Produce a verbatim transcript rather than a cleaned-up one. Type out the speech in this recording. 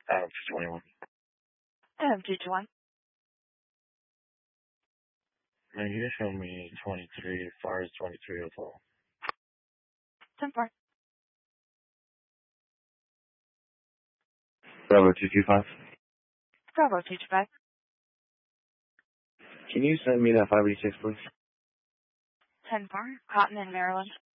Adam two twenty-one. Adam two twenty-one. Man, you show me twenty-three, far as twenty-three as well. ten four. Bravo two two five. Bravo two two five. Can you send me that five eighty-six, please? ten four. Cotton in Maryland.